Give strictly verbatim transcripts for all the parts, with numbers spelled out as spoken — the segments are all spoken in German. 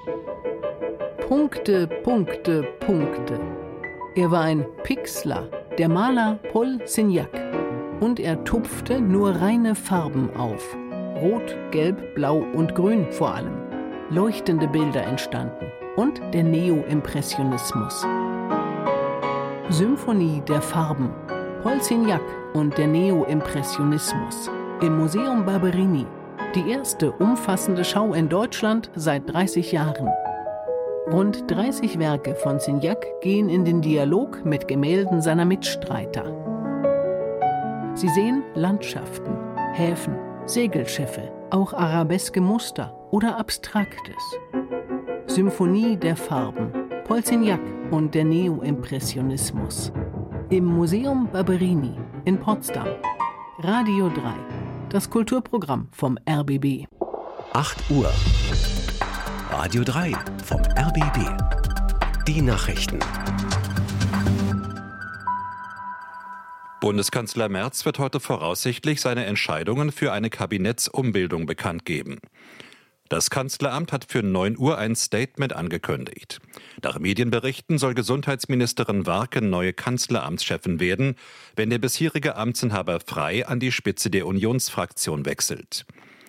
Punkte, Punkte, Punkte. Er war ein Pixler, der Maler Paul Signac. Und er tupfte nur reine Farben auf. Rot, Gelb, Blau und Grün vor allem. Leuchtende Bilder entstanden. Und der Neo-Impressionismus. Symphonie der Farben. Paul Signac und der Neo-Impressionismus. Im Museum Barberini. Die erste umfassende Schau in Deutschland seit dreißig Jahren. Rund dreißig Werke von Signac gehen in den Dialog mit Gemälden seiner Mitstreiter. Sie sehen Landschaften, Häfen, Segelschiffe, auch arabeske Muster oder Abstraktes. Symphonie der Farben, Paul Signac und der Neo-Impressionismus. Im Museum Barberini in Potsdam. Radio drei, das Kulturprogramm vom R B B. acht Uhr. Radio drei vom R B B. Die Nachrichten. Bundeskanzler Merz wird heute voraussichtlich seine Entscheidungen für eine Kabinettsumbildung bekannt geben. Das Kanzleramt hat für neun Uhr ein Statement angekündigt. Nach Medienberichten soll Gesundheitsministerin Warcke neue Kanzleramtschefin werden, wenn der bisherige Amtsinhaber Frey an die Spitze der Unionsfraktion wechselt.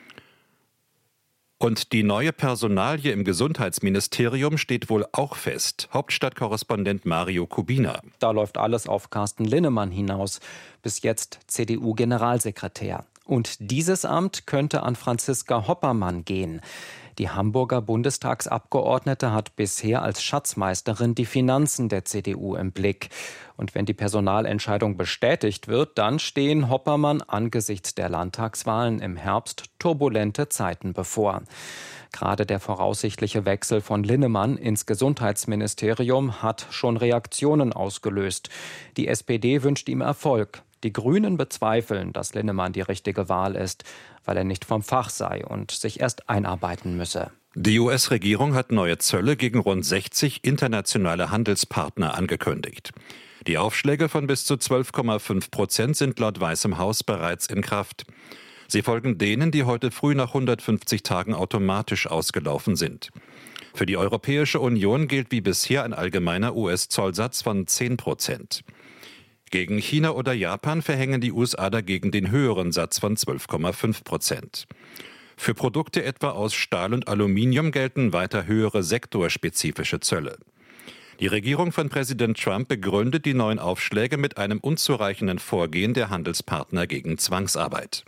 Und die neue Personalie im Gesundheitsministerium steht wohl auch fest. Hauptstadtkorrespondent Mario Kubina. Da läuft alles auf Carsten Linnemann hinaus, bis jetzt C D U-Generalsekretär. Und dieses Amt könnte an Franziska Hoppermann gehen. Die Hamburger Bundestagsabgeordnete hat bisher als Schatzmeisterin die Finanzen der C D U im Blick. Und wenn die Personalentscheidung bestätigt wird, dann stehen Hoppermann angesichts der Landtagswahlen im Herbst turbulente Zeiten bevor. Gerade der voraussichtliche Wechsel von Linnemann ins Gesundheitsministerium hat schon Reaktionen ausgelöst. Die S P D wünscht ihm Erfolg. Die Grünen bezweifeln, dass Linnemann die richtige Wahl ist, weil er nicht vom Fach sei und sich erst einarbeiten müsse. Die U S-Regierung hat neue Zölle gegen rund sechzig internationale Handelspartner angekündigt. Die Aufschläge von bis zu zwölf Komma fünf Prozent sind laut Weißem Haus bereits in Kraft. Sie folgen denen, die heute früh nach hundertfünfzig Tagen automatisch ausgelaufen sind. Für die Europäische Union gilt wie bisher ein allgemeiner U S-Zollsatz von zehn Prozent. Gegen China oder Japan verhängen die U S A dagegen den höheren Satz von zwölf Komma fünf Prozent. Für Produkte etwa aus Stahl und Aluminium gelten weiter höhere sektorspezifische Zölle. Die Regierung von Präsident Trump begründet die neuen Aufschläge mit einem unzureichenden Vorgehen der Handelspartner gegen Zwangsarbeit.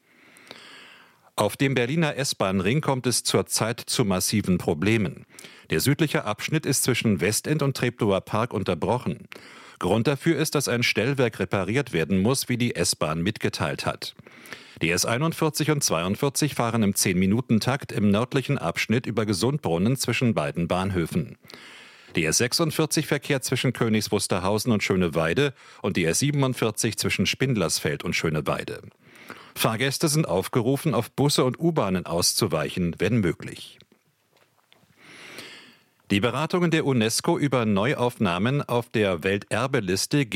Auf dem Berliner S-Bahn-Ring kommt es zurzeit zu massiven Problemen. Der südliche Abschnitt ist zwischen Westend und Treptower Park unterbrochen. Grund dafür ist, dass ein Stellwerk repariert werden muss, wie die S-Bahn mitgeteilt hat. Die S einundvierzig und zweiundvierzig fahren im zehn-Minuten-Takt im nördlichen Abschnitt über Gesundbrunnen zwischen beiden Bahnhöfen. Die S sechsundvierzig verkehrt zwischen Königs Wusterhausen und Schöneweide und die S siebenundvierzig zwischen Spindlersfeld und Schöneweide. Fahrgäste sind aufgerufen, auf Busse und U-Bahnen auszuweichen, wenn möglich. Die Beratungen der UNESCO über Neuaufnahmen auf der Welterbeliste